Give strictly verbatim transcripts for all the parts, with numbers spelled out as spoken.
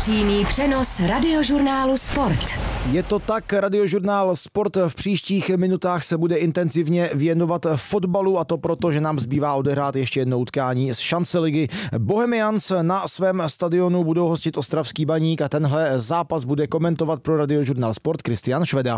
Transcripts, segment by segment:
Přímý přenos Radiožurnálu Sport. Je to tak, Radiožurnál Sport v příštích minutách se bude intenzivně věnovat fotbalu, a to proto, že nám zbývá odehrát ještě jedno utkání z šance ligy. Bohemians na svém stadionu budou hostit Ostravský Baník a tenhle zápas bude komentovat pro Radiožurnál Sport Kristián Šveda.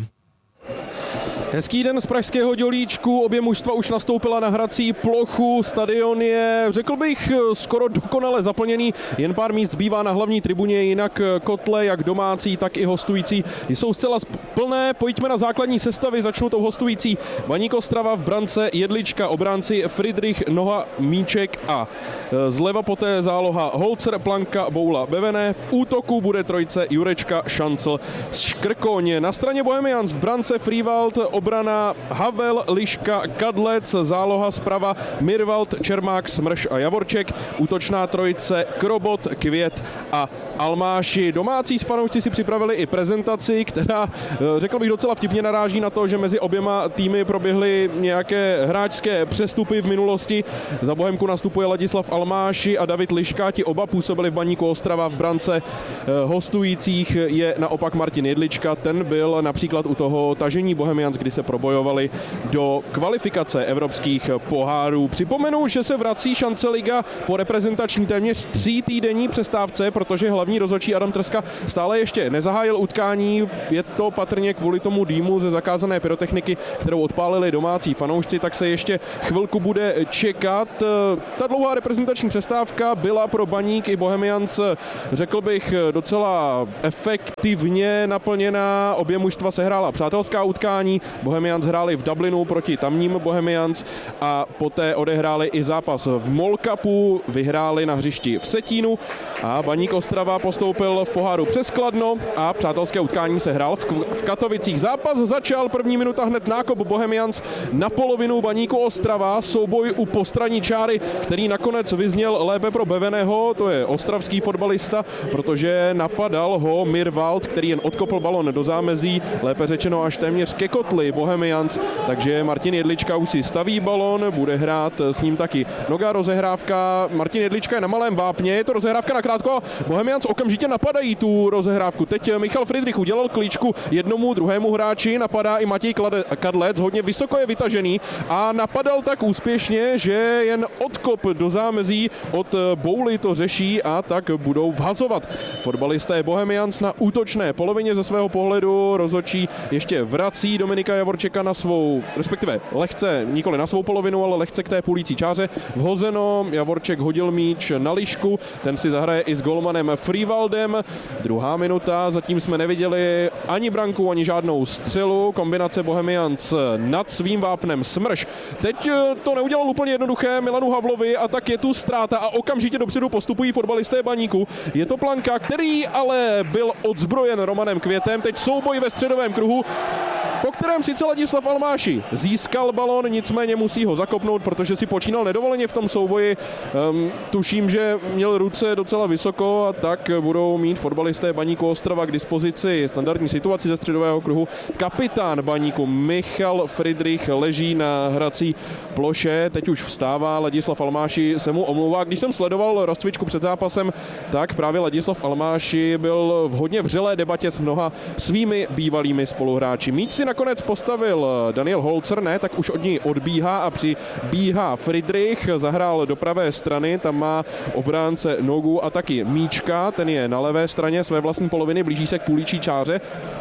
Hezký den z pražského Dělíčku, obě mužstva už nastoupila na hrací plochu, stadion je, řekl bych, skoro dokonale zaplněný, jen pár míst zbývá na hlavní tribuně, jinak kotle, jak domácí, tak i hostující, jsou zcela plné. Pojďme na základní sestavy, začnu tou hostující. Baník Ostrava v brance Jedlička, obránci Friedrich, Noha, Míček a zleva poté záloha Holzer, Planka, Boula, Bevene. V útoku bude trojice Jurečka, Šancl, Škrkoň. Na straně Bohemians v brance Frývald, obrana Havel, Liška, Kadlec, záloha zprava Mirvald, Čermák, Smrš a Javorček, útočná trojice Krobot, Květ a Almáši. Domácí fanoušci si připravili i prezentaci, která, řekl bych, docela vtipně naráží na to, že mezi oběma týmy proběhly nějaké hráčské přestupy v minulosti. Za Bohemku nastupuje Ladislav Almáši a David Liška, ti oba působili v Baníku Ostrava. V brance hostujících je naopak Martin Jedlička, ten byl například u toho tažení Bohemians, kdy se probojovali do kvalifikace evropských pohárů. Připomenu, že se vrací šance liga po reprezentační téměř tří týdenní přestávce, protože hlavní rozhodčí Adam Trska stále ještě nezahájil utkání. Je to patrně kvůli tomu dýmu ze zakázané pyrotechniky, kterou odpálili domácí fanoušci, tak se ještě chvilku bude čekat. Ta dlouhá reprezentační přestávka byla pro Baník i Bohemians, řekl bych, docela efektivně naplněná. Obě mužstva sehrála přátelská utkání. Bohemians hráli v Dublinu proti tamním Bohemians a poté odehráli i zápas v Mall Cupu, vyhráli na hřišti v Setínu a Baník Ostrava postoupil v poháru přes Kladno a přátelské utkání se hrál v, v Katovicích. Zápas začal, první minuta hned nákop Bohemians na polovinu Baníku Ostrava, souboj u postranní čáry, který nakonec vyzněl lépe pro Beveného, to je ostravský fotbalista, protože napadal ho Mirvald, který jen odkopl balon do zámezí, lépe řečeno až téměř ke kotli Bohemians, takže Martin Jedlička už si staví balon, bude hrát s ním taky noga rozehrávka. Martin Jedlička je na malém vápně, je to rozehrávka na krátko, Bohemians okamžitě napadají tu rozehrávku. Teď Michal Friedrich udělal klíčku jednomu, druhému hráči, napadá i Matěj Kadlec, hodně vysoko je vytažený a napadal tak úspěšně, že jen odkop do zámezí od Bouly to řeší a tak budou vhazovat fotbalisté Bohemians na útočné polovině. Ze svého pohledu rozhodčí ještě vrací Dominika Javorčeka na svou, respektive lehce, nikoli na svou polovinu, ale lehce k té půlící čáře. Vhozeno, Javorček hodil míč na Lišku, ten si zahraje i s golmanem Frývaldem. Druhá minuta, zatím jsme neviděli ani branku, ani žádnou střelu. Kombinace Bohemians nad svým vápnem Smrš. Teď to neudělal úplně jednoduché Milanu Havlovi a tak je tu ztráta a okamžitě dopředu postupují fotbalisté Baníku. Je to Planka, který ale byl odzbrojen Romanem Květem. Teď souboj ve středovém kruhu, po kterém sice Ladislav Almáši získal balon, nicméně musí ho zakopnout, protože si počínal nedovoleně v tom souboji. Um, tuším, že měl ruce docela vysoko a tak budou mít fotbalisté Baníku Ostrava k dispozici standardní situaci ze středového kruhu. Kapitán Baníku Michal Friedrich leží na hrací ploše, teď už vstává, Ladislav Almáši se mu omlouvá. Když jsem sledoval rozcvičku před zápasem, tak právě Ladislav Almáši byl v hodně vřelé debatě s mnoha svými bývalými spoluhráči. Míč si nakonec postavil Daniel Holzer, ne, tak už od ní odbíhá a přibíhá Friedrich, zahrál do pravé strany, tam má obránce Nogu a taky Míčka, ten je na levé straně své vlastní poloviny, blíží se k půlíčí čáře.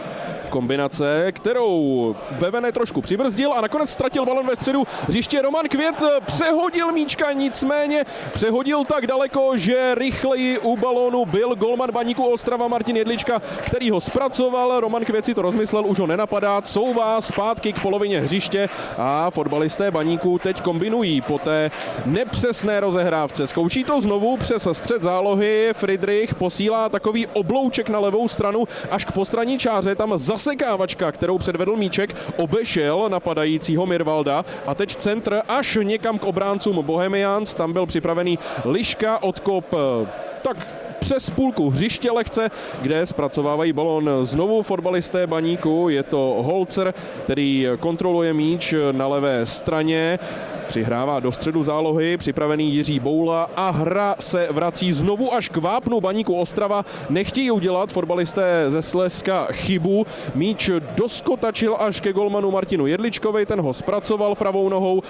Kombinace, kterou Bevene trošku přibrzdil a nakonec ztratil balon ve středu hřiště. Roman Květ přehodil míčka, nicméně přehodil tak daleko, že rychleji u balónu byl golman Baníku Ostrava Martin Jedlička, který ho zpracoval. Roman Květ si to rozmyslel, už ho nenapadá, couvá zpátky k polovině hřiště a fotbalisté Baníku teď kombinují po té nepřesné rozehrávce. Zkouší to znovu přes střed zálohy, Friedrich posílá takový oblouček na levou stranu až k postranní čáře, tam zase Zasekávačka, kterou předvedl Míček, obešel napadajícího Mirvalda a teď centr až někam k obráncům Bohemians, tam byl připravený Liška, odkop tak přes půlku hřiště lehce, kde zpracovávají balon znovu fotbalisté Baníku. Je to Holzer, který kontroluje míč na levé straně. Přihrává do středu zálohy, připravený Jiří Boula a hra se vrací znovu až k vápnu Baníku Ostrava. Nechtějí udělat fotbalisté ze Slezska chybu. Míč doskotačil až ke golmanu Martinu Jedličkovi, ten ho zpracoval pravou nohou,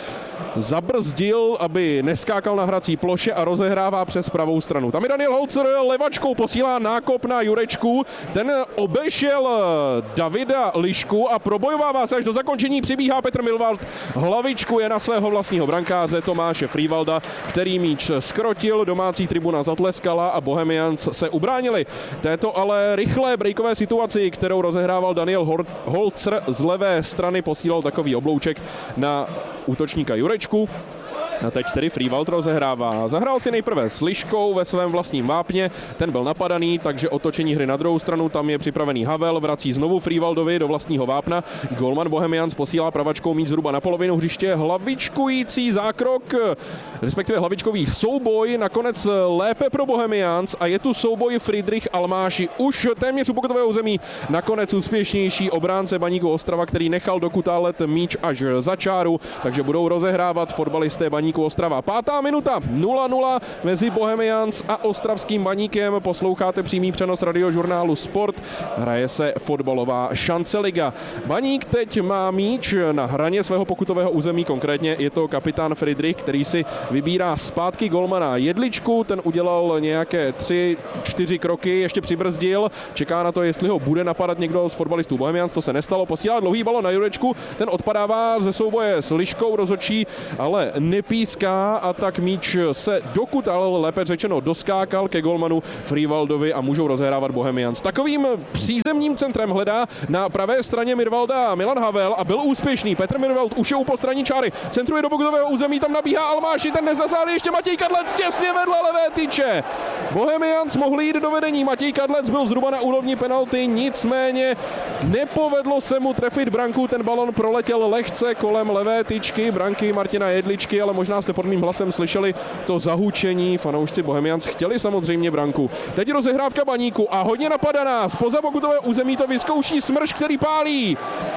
zabrzdil, aby neskákal na hrací ploše a rozehrává přes pravou stranu. Tam je Daniel Holzer, levačkou posílá nákop na Jurečku, ten obešel Davida Lišku a probojovává se až do zakončení, přibíhá Petr Milwald, hlavičku je na svého vlastního brankáře Tomáše Frývalda, který míč skrotil, domácí tribuna zatleskala a Bohemians se ubránili této ale rychlé breakové situaci, kterou rozehrával Daniel Holzer z levé strany, posílal takový oblouček na útočníka Jurečku. A teď tedy Frývald rozehrává. Zahrál si nejprve s Liškou ve svém vlastním vápně, ten byl napadaný, takže otočení hry na druhou stranu, tam je připravený Havel, vrací znovu Frývaldovi do vlastního vápna. Golman Bohemians posílá pravačkou míč zhruba na polovinu hřiště, hlavičkující zákrok, respektive hlavičkový souboj, nakonec lépe pro Bohemians a je tu souboj Friedrich Almáši, už téměř u pokutového území, nakonec úspěšnější obránce Baníku Ostrava, který nechal dokutálet míč až za čáru, takže budou rozehrávat fotbalisté Baníku Ostrava. Pátá minuta, nula nula mezi Bohemians a ostravským Baníkem. Posloucháte přímý přenos radiožurnálu Sport. Hraje se fotbalová šance liga. Baník teď má míč na hraně svého pokutového území, konkrétně je to kapitán Friedrich, který si vybírá zpátky golmana Jedličku, ten udělal nějaké tři, čtyři kroky, ještě přibrzdil, čeká na to, jestli ho bude napadat někdo z fotbalistů Bohemians, to se nestalo, posílá dlouhý balon na Jurečku, ten odpadává ze souboje s Liškou, rozhodčí ale nepíská a tak míč se dokutal, lépe řečeno doskákal ke golmanu Frývaldovi a můžou rozehrávat Bohemians. Takovým přízemním centrem hledá na pravé straně Mirvalda Milan Havel a byl úspěšný. Petr Mirvald už je u postranní čáry, centruje do pokutového území, tam nabíhá Almáši, ten nezasáhne, ještě Matěj Kadlec těsně vedle levé tyče. Bohemians mohli jít do vedení, Matěj Kadlec byl zhruba na úrovni penalty, nicméně nepovedlo se mu trefit branku, ten balon proletěl lehce kolem levé tyčky branky Martina Jedličky, ale možná jste pod mým hlasem slyšeli to zahučení, fanoušci Bohemians chtěli samozřejmě branku. Teď rozehrávka Baníku a hodně napadaná, zpoza pokutové území to vyzkouší Smrš, který pálí.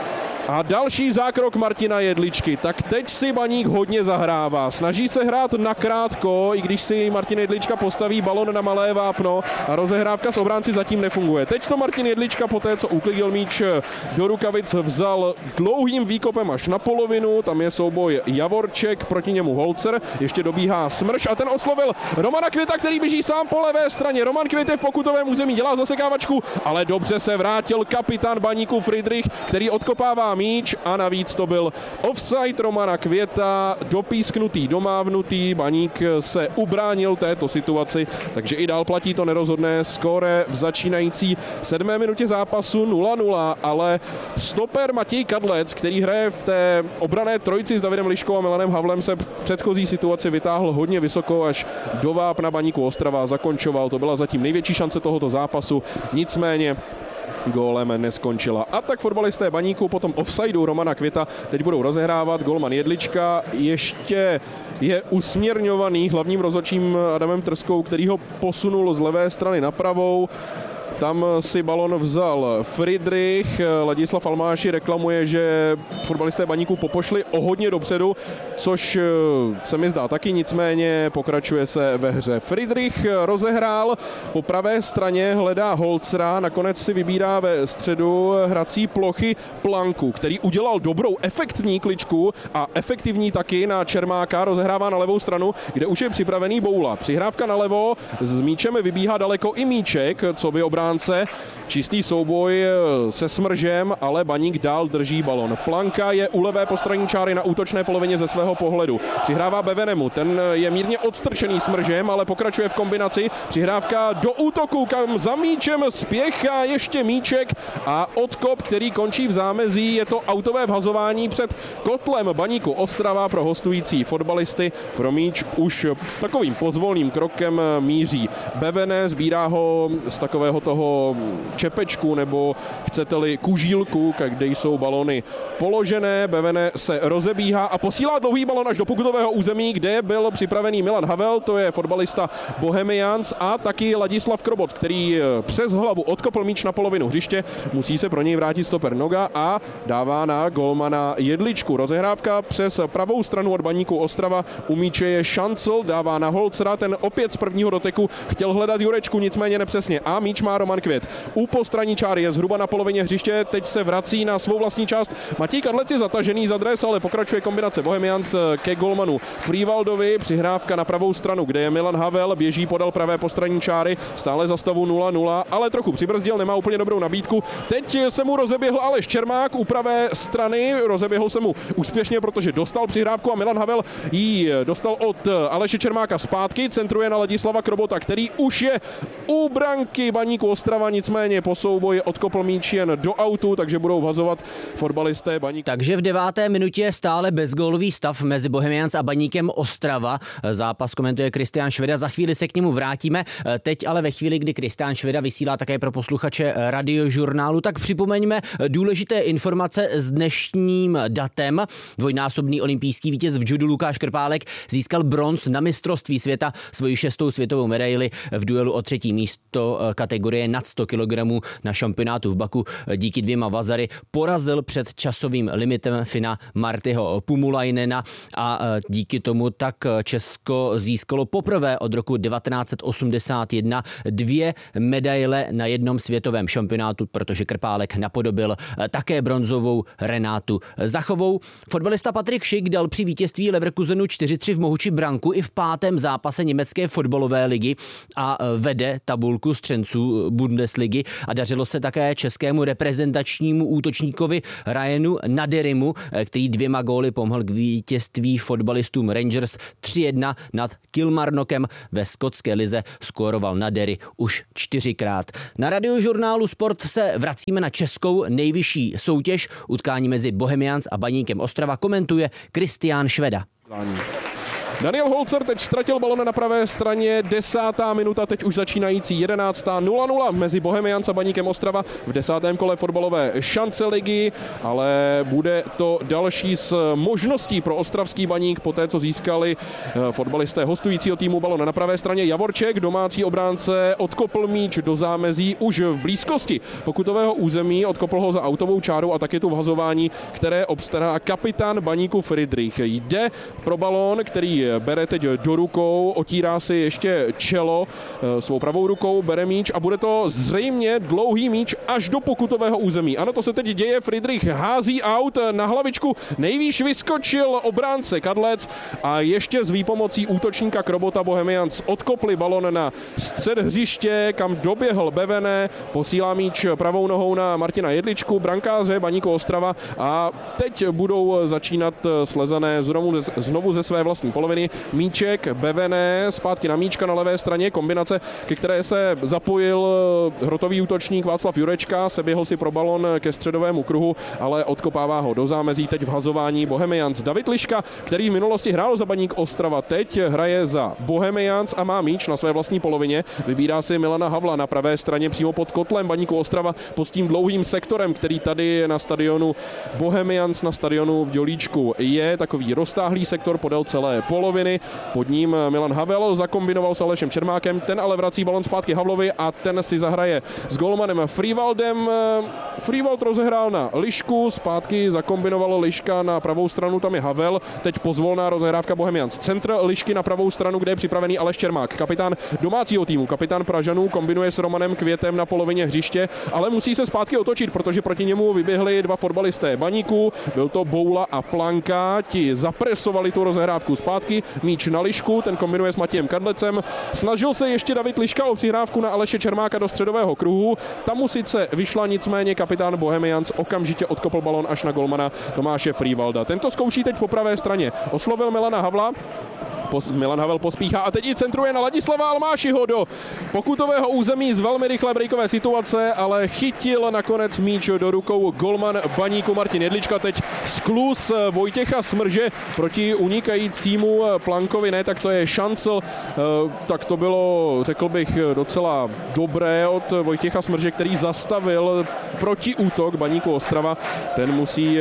A další zákrok Martina Jedličky. Tak teď si Baník hodně zahrává. Snaží se hrát nakrátko, i když si Martin Jedlička postaví balon na malé vápno a rozehrávka s obránci zatím nefunguje. Teď to Martin Jedlička poté, co uklidil míč do rukavic, vzal dlouhým výkopem až na polovinu. Tam je souboj Javorček, proti němu Holzer. Ještě dobíhá Smrš a ten oslovil Romana Květa, který běží sám po levé straně. Roman Květ je v pokutovém území, dělá zasekávačku, ale dobře se vrátil kapitán Baníku Friedrich, který odkopává míč a navíc to byl offside Romana Květa, dopísknutý, domávnutý, Baník se ubránil této situaci, takže i dál platí to nerozhodné skóre v začínající sedmé minutě zápasu nula nula, ale stoper Matěj Kadlec, který hraje v té obrané trojici s Davidem Liškou a Milanem Havlem, se v předchozí situaci vytáhl hodně vysoko až do vápna Baníku Ostrava, zakončoval, to byla zatím největší šance tohoto zápasu, nicméně gólem neskončila. A tak fotbalisté Baníku potom offsideu Romana Květa teď budou rozehrávat. Golman Jedlička ještě je usměrňovaný hlavním rozhodčím Adamem Trskou, který ho posunul z levé strany na pravou. Tam si balon vzal Friedrich, Ladislav Almáši reklamuje, že fotbalisté Baníku popošli o hodně dopředu, což se mi zdá taky, nicméně pokračuje se ve hře. Friedrich rozehrál po pravé straně, hledá Holzera, nakonec si vybírá ve středu hrací plochy Planku, který udělal dobrou efektní kličku a efektivní taky na Čermáka, rozehrává na levou stranu, kde už je připravený Boula. Přihrávka na levo, s míčem vybíhá daleko i Míček, co by obránce. Čistý souboj se Smržem, ale Baník dál drží balon. Planka je u levé postranní čáry na útočné polovině ze svého pohledu. Přihrává Bevenemu, ten je mírně odstrčený Smržem, ale pokračuje v kombinaci. Přihrávka do útoku, kam za míčem spěchá ještě Míček a odkop, který končí v zámezí. Je to autové vhazování před kotlem Baníku Ostrava pro hostující fotbalisty. Pro míč už takovým pozvolným krokem míří Bevene, sbírá ho z takového toho čepečku nebo chcete-li kužílku, kde jsou balony položené. Bevene se rozebíhá a posílá dlouhý balon až do pokutového území, kde byl připravený Milan Havel, to je fotbalista Bohemians, a taky Ladislav Krobot, který přes hlavu odkopl míč na polovinu hřiště, musí se pro něj vrátit stoper Noga a dává na golmana Jedličku. Rozehrávka přes pravou stranu od Baníku Ostrava, u míče je Šancl, dává na Holcera, ten opět z prvního doteku chtěl hledat Jurečku, nicméně nepřesně, a míč má Roman Květ. U postranní čáry je zhruba na polovině hřiště, teď se vrací na svou vlastní část. Matěj Kadlec je zatažený za dres, ale pokračuje kombinace Bohemians ke golmanu Frývaldovi, přihrávka na pravou stranu, kde je Milan Havel, běží podél pravé postranní čáry, stále za stavu nula nula, ale trochu přibrzdil, nemá úplně dobrou nabídku. Teď se mu rozeběhl Aleš Čermák u pravé strany, rozeběhl se mu úspěšně, protože dostal přihrávku a Milan Havel ji dostal od Aleše Čermáka zpátky, centruje na Ladislava Krobota, který už je u branky Baníku Ostrava, nicméně po souboji odkopl míč jen do autu, takže budou vhazovat fotbalisté Baníku. Takže v deváté minutě stále bezgólový stav mezi Bohemians a Baníkem Ostrava. Zápas komentuje Kristián Šveda, za chvíli se k němu vrátíme. Teď ale ve chvíli, kdy Kristián Šveda vysílá také pro posluchače Radiožurnálu, tak připomeňme důležité informace s dnešním datem. Dvojnásobný olympijský vítěz v judu Lukáš Krpálek získal bronz na mistrovství světa, svoji šestou světovou medaili v duelu o třetí místo kategorie nad sto kilogramů na šampionátu v Baku. Díky dvěma vazary porazil před časovým limitem Fina Martyho Pumulainena a díky tomu tak Česko získalo poprvé od roku devatenáct set osmdesát jedna dvě medaile na jednom světovém šampionátu, protože Krpálek napodobil také bronzovou Renátu Zachovou. Fotbalista Patrik Schick dal při vítězství Leverkusenu čtyři tři v Mohuči branku i v pátém zápase německé fotbalové ligy a vede tabulku střenců Bundesligy a dařilo se také českému reprezentačnímu útočníkovi Ryanu Naderimu, který dvěma góly pomohl k vítězství fotbalistům Rangers tři jedna nad Kilmarnockem. Ve skotské lize skóroval Nadery už čtyřikrát. Na Radiožurnálu Sport se vracíme na českou nejvyšší soutěž. Utkání mezi Bohemians a Baníkem Ostrava komentuje Kristián Šveda. Daniel Holzer teď ztratil balon na pravé straně, desátá minuta, teď už začínající jedenáctá nula nula mezi Bohemians a Baníkem Ostrava v desátém kole fotbalové šance ligy, ale bude to další z možností pro ostravský Baník, poté co získali fotbalisté hostujícího týmu balon na pravé straně. Javorček, domácí obránce, odkopl míč do zámezí už v blízkosti pokutového území, odkopl ho za autovou čáru a taky tu vhazování, které obstará kapitán Baníku Friedrich. Jde pro balón, který bere teď do rukou, otírá si ještě čelo svou pravou rukou, bere míč a bude to zřejmě dlouhý míč až do pokutového území. Ano, to se teď děje, Friedrich hází aut na hlavičku, nejvýš vyskočil obránce Kadlec a ještě s výpomocí útočníka Krobota Bohemians odkopli balon na střed hřiště, kam doběhl Bevene, posílá míč pravou nohou na Martina Jedličku, brankáře Baníku Ostrava a teď budou začínat slezané znovu, znovu ze své vlastní poloviny. Míček, Bevene, zpátky na míčka na levé straně, kombinace, ke které se zapojil hrotový útočník Václav Jurečka, seběhl si pro balon ke středovému kruhu, ale odkopává ho do zámezí, teď v hazování Bohemians. David Liška, který v minulosti hrál za Baník Ostrava, teď hraje za Bohemians a má míč na své vlastní polovině. Vybírá si Milana Havla na pravé straně přímo pod kotlem Baníku Ostrava, pod tím dlouhým sektorem, který tady na stadionu Bohemians, na stadionu v Dělíčku je, takový roztáhlý sektor podél celé poloviny. Pod ním Milan Havel zakombinoval s Alešem Čermákem, ten ale vrací balon zpátky Havlovi a ten si zahraje s golmanem Frývaldem. Frývald rozehrál na Lišku, zpátky zakombinoval Liška na pravou stranu, tam je Havel, teď pozvolná rozehrávka Bohemians. Centr Lišky na pravou stranu, kde je připravený Aleš Čermák, kapitán domácího týmu, kapitán Pražanů, kombinuje s Romanem Květem na polovině hřiště, ale musí se zpátky otočit, protože proti němu vyběhli dva fotbalisté Baníku, byl to Boula a Planka, ti zapresovali tu rozehrávku zpátky, míč na Lišku, ten kombinuje s Matějem Kadlecem. Snažil se ještě David Liška o přihrávku na Aleše Čermáka do středového kruhu, tam mu sice vyšla, nicméně kapitán Bohemians okamžitě odkopl balon až na golmana Tomáše Frývalda. Tento zkouší teď po pravé straně. Oslovil Milana Havla, Milan Havel pospíchá a teď i centruje na Ladislava Almášiho do pokutového území z velmi rychlé breakové situace, ale chytil nakonec míč do rukou golman Baníku Martin Jedlička. Teď skluz Vojtěcha Smrže proti unikajícímu Plankovi, ne, tak to je Šancel, tak to bylo, řekl bych, docela dobré od Vojtěcha Smrže, který zastavil protiútok Baníku Ostrava. Ten musí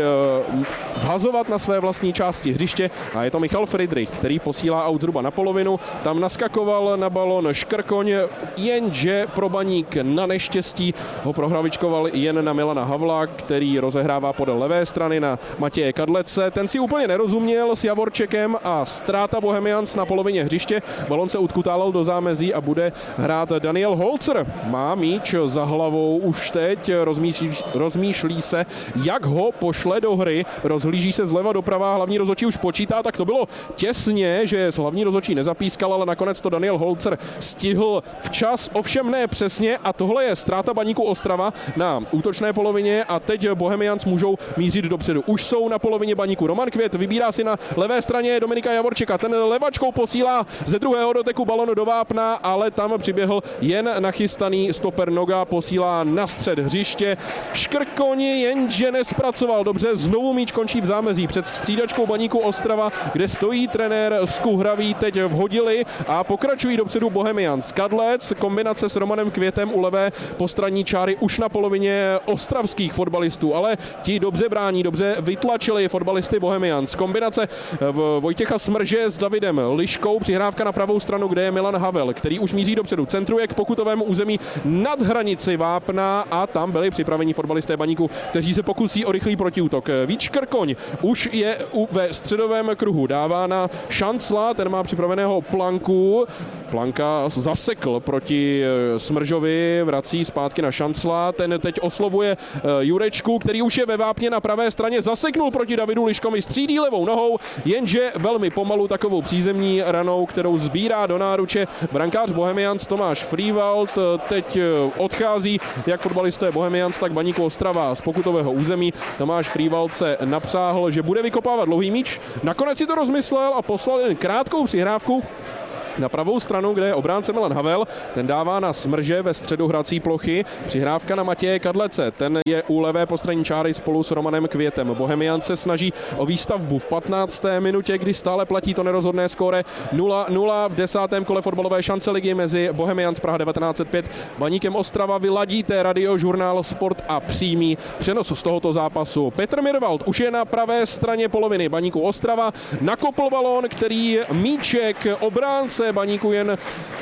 vhazovat na své vlastní části hřiště a je to Michal Friedrich, který posílá aut zhruba na polovinu. Tam naskakoval na balon Škrkoň, jenže pro Baník na neštěstí ho prohravičkoval jen na Milana Havla, který rozehrává podél levé strany na Matěje Kadlece. Ten si úplně nerozuměl s Javorčekem a ztráta Bohemians na polovině hřiště. Balon se odkutálel do zámezí a bude hrát Daniel Holzer. Má míč za hlavou už teď, rozmýšlí, rozmýšlí se, jak ho pošle do hry. Rozhlíží se zleva doprava, hlavní rozhodčí už počítá, tak to bylo těsně, že hlavní rozhodčí nezapískal, ale nakonec to Daniel Holzer stihl včas, ovšem ne přesně, a tohle je ztráta Baníku Ostrava na útočné polovině a teď Bohemians můžou mířit dopředu. Už jsou na polovině Baníku. Roman Květ vybírá si na levé straně Dominika Javorčeka. Ten levačkou posílá ze druhého doteku balon do vápna, ale tam přiběhl jen nachystaný stoper Noga, posílá na střed hřiště. Škrkoň jenže nespracoval dobře, znovu míč končí v zámezí před střídačkou Baníku Ostrava, kde stojí trenér Skuhravý, teď vhodili a pokračují dopředu Bohemians. Kadlec, kombinace s Romanem Květem u levé postranní čáry už na polovině ostravských fotbalistů, ale ti dobře brání, dobře vytlačili fotbalisty Bohemians. Kombinace v Vojtěcha Smrže s Davidem Liškou, přihrávka na pravou stranu, kde je Milan Havel, který už míří dopředu, centruje k pokutovému území nad hranici vápna a tam byli připraveni fotbalisté Baníku, kteří se pokusí o rychlý protiútok. Vít Škrkoň už je ve středovém kruhu, dává na Šancla, ten má připraveného Planku. Planka zasekl proti Smržovi, vrací zpátky na Šancla, ten teď oslovuje Jurečku, který už je ve vápně na pravé straně, zaseknul proti Davidu Liškovi, střídí levou nohou, jenže velmi pomalu takovou přízemní ranou, kterou sbírá do náruče brankář Bohemians Tomáš Frývald. Teď odchází jak fotbalisté Bohemians, tak Baníku Ostrava z pokutového území. Tomáš Frývald se napsáhl, že bude vykopávat dlouhý míč. Nakonec si to rozmyslel a poslal jen krátkou přihrávku na pravou stranu, kde je obránce Milan Havel, ten dává na Smrže ve středu hrací plochy, přihrávka na Matěje Kadlece, ten je u levé postranní čáry spolu s Romanem Květem. Bohemian se snaží o výstavbu v patnácté minutě, kdy stále platí to nerozhodné skóre nula nula v desátém kole fotbalové šance ligy mezi Bohemians Praha devatenáct set pět Baníkem Ostrava. Vyladíte Radiožurnál Sport a přímý přenos z tohoto zápasu. Petr Mirvald už je na pravé straně poloviny Baníku Ostrava, nakopl balón, který míček obránce Baníku jen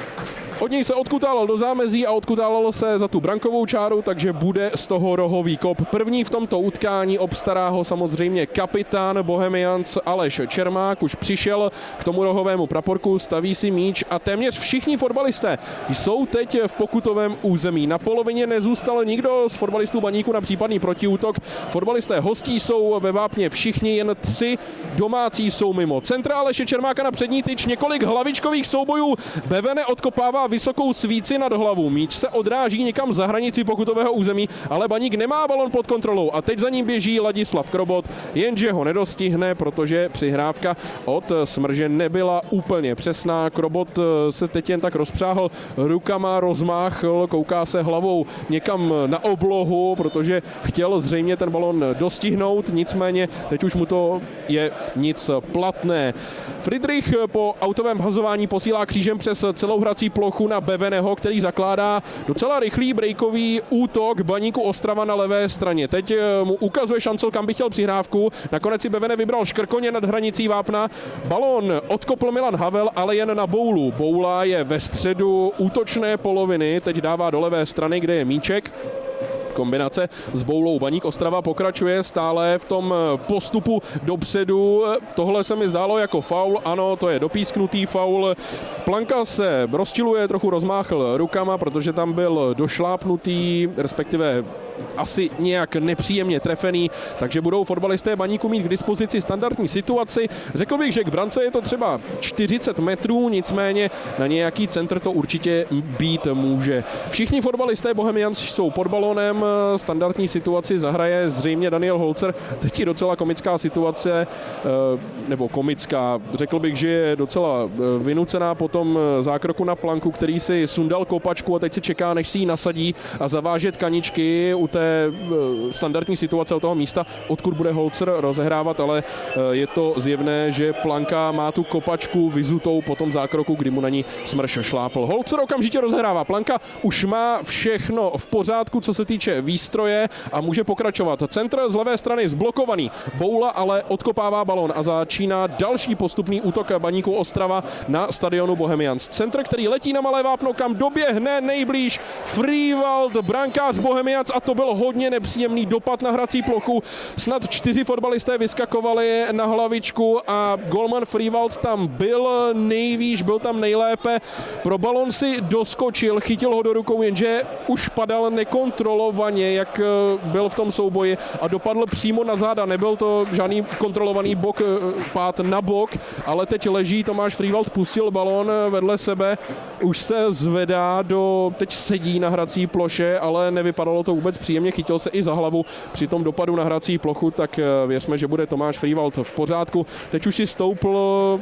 od něj se odkutálal do zámezí a odkutálalo se za tu brankovou čáru, takže bude z toho rohový kop. První v tomto utkání, obstará ho samozřejmě kapitán Bohemians Aleš Čermák, už přišel k tomu rohovému praporku, staví si míč a téměř všichni fotbalisté jsou teď v pokutovém území. Na polovině nezůstal nikdo z fotbalistů Baníku na případný protiútok. Fotbalisté hostí jsou ve vápně všichni, jen tři domácí jsou mimo. Centra Aleše Čermáka na přední tyč, několik hlavičkových soubojů, Bevene odkopává vysokou svíci nad hlavu. Míč se odráží někam za hranici pokutového území, ale Baník nemá balon pod kontrolou a teď za ním běží Ladislav Krobot, jenže ho nedostihne, protože přihrávka od Smrže nebyla úplně přesná. Krobot se teď jen tak rozpřáhl rukama, rozmáchl, kouká se hlavou někam na oblohu, protože chtěl zřejmě ten balon dostihnout, nicméně teď už mu to je nic platné. Friedrich po autovém vhazování posílá křížem přes celou hrací plochu na Beveneho, který zakládá docela rychlý breakový útok Baníku Ostrava na levé straně. Teď mu ukazuje Šancel, kam by chtěl přihrávku. Nakonec si Bevene vybral Škrkoně nad hranicí vápna. Balón odkopl Milan Havel, ale jen na Boulu. Boula je ve středu útočné poloviny, teď dává do levé strany, kde je míček. Kombinace s Boulou. Baník Ostrava pokračuje stále v tom postupu dopředu. Tohle se mi zdálo jako faul. Ano, to je dopísknutý faul. Planka se rozčiluje, trochu rozmáchl rukama, protože tam byl došlápnutý, respektive asi nějak nepříjemně trefený, takže budou fotbalisté Baníku mít k dispozici standardní situaci. Řekl bych, že k brance je to třeba čtyřicet metrů, nicméně na nějaký centr to určitě být může. Všichni fotbalisté Bohemians jsou pod balonem, standardní situaci zahraje zřejmě Daniel Holzer. Teď je docela komická situace, nebo komická, řekl bych, že je docela vynucená po tom zákroku na Planku, který si sundal kopačku a teď se čeká, než si ji nasadí a zaváže tkaničky. u té standardní situace, u toho místa, odkud bude Holzer rozehrávat, ale je to zjevné, že Planka má tu kopačku vyzutou po tom zákroku, kdy mu na ní Smrš šlápl. Holzer okamžitě rozehrává. Planka už má všechno v pořádku, co se týče výstroje a může pokračovat. Centr z levé strany zblokovaný. Boula ale odkopává balon a začíná další postupný útok Baníku Ostrava na stadionu Bohemians. Centr, který letí na malé vápno, kam doběhne nejblíž Frývald, brankář Bohemians, a to byl hodně nepříjemný dopad na hrací plochu. Snad čtyři fotbalisté vyskakovali na hlavičku a golman Frývald tam byl nejvýš, byl tam nejlépe. Pro balon si doskočil, chytil ho do rukou, jenže už padal nekontrolovaně, jak byl v tom souboji, a dopadl přímo na záda. Nebyl to žádný kontrolovaný bok, pád na bok, ale teď leží Tomáš Frývald, pustil balon vedle sebe, už se zvedá do, teď sedí na hrací ploše, ale nevypadalo to vůbec příjemně, chytil se i za hlavu při tom dopadu na hrací plochu, tak věřme, že bude Tomáš Frývald v pořádku. Teď už si stoupl,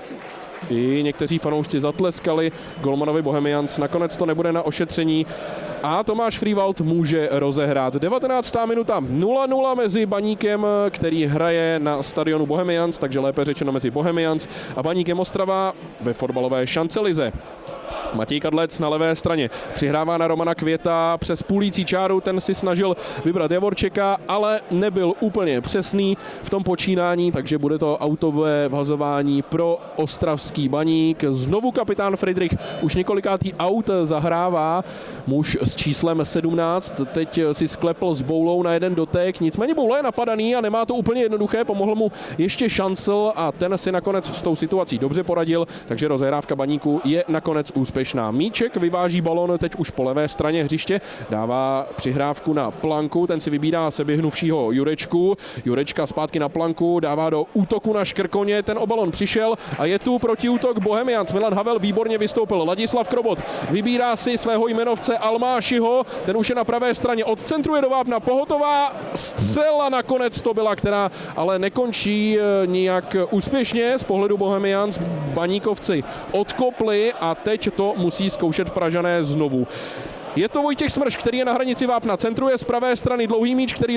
i někteří fanoušci zatleskali golmanovi Bohemians, nakonec to nebude na ošetření a Tomáš Frývald může rozehrát. devatenáctá minuta, nula nula mezi Baníkem, který hraje na stadionu Bohemians, takže lépe řečeno mezi Bohemians a Baníkem Ostrava ve fotbalové šancelize. Matěj Kadlec na levé straně přihrává na Romana Květa přes půlící čáru, ten si snažil vybrat Javorčeka, ale nebyl úplně přesný v tom počínání, takže bude to autové vhazování pro ostravský Baník. Znovu kapitán Friedrich už několikátý aut zahrává, muž s číslem sedmnáct, teď si sklepl s Boulou na jeden dotek, nicméně Boula je napadaný a nemá to úplně jednoduché, pomohl mu ještě Šancel a ten si nakonec s tou situací dobře poradil, takže rozehrávka Baníku je nakonec úspěšná. Míček vyváží balon teď už po levé straně hřiště, dává přihrávku na Planku, ten si vybírá seběhnuvšího Jurečku, Jurečka zpátky na Planku, dává do útoku na Škrkoně, ten o balon přišel a je tu protiútok Bohemians. Milan Havel výborně vystoupil, Ladislav Krobot vybírá si svého jmenovce Almášiho, ten už je na pravé straně, odcentruje do vápna, pohotová střela nakonec to byla, která ale nekončí nijak úspěšně z pohledu Bohemians. Baníkovci odkopli a teď to musí zkoušet Pražané znovu. Je to Vojtěch Smrš, který je na hranici vápna, centruje z pravé strany dlouhý míč, který